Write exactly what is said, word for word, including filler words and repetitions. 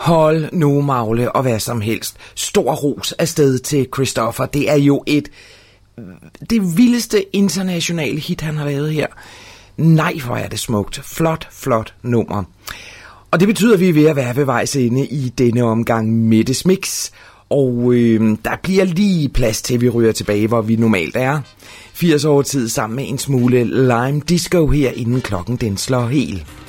Hold nu magle og hvad som helst. Stor ros afsted til Christopher. Det er jo et det vildeste internationale hit, han har lavet her. Nej, hvor er det smukt. Flot, flot nummer. Og det betyder, at vi er ved at være ved vejs ende i denne omgang Mettes Mix. Og øh, der bliver lige plads til, at vi ryger tilbage, hvor vi normalt er. firs år tid sammen med en smule Lime Disco her, inden klokken den slår helt.